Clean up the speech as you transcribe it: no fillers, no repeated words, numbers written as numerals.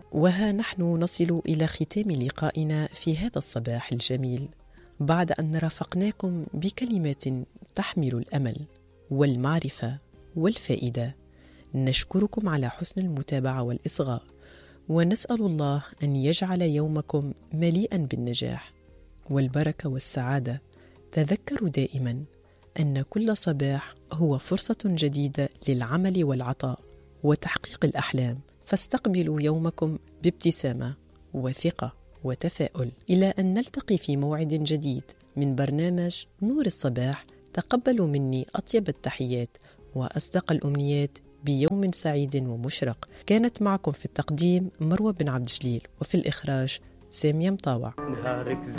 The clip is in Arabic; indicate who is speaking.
Speaker 1: وها نحن نصل إلى ختام لقائنا في هذا الصباح الجميل، بعد أن رافقناكم بكلمات تحمل الأمل والمعرفة والفائدة. نشكركم على حسن المتابعة والإصغاء، ونسأل الله أن يجعل يومكم مليئا بالنجاح والبركة والسعادة. تذكروا دائما أن كل صباح هو فرصة جديدة للعمل والعطاء وتحقيق الأحلام، فاستقبلوا يومكم بابتسامة وثقة وتفاؤل. إلى أن نلتقي في موعد جديد من برنامج نور الصباح، تقبلوا مني أطيب التحيات وأصدق الأمنيات بيوم سعيد ومشرق. كانت معكم في التقديم مروة بن عبد الجليل، وفي الإخراج سامية مطاوع.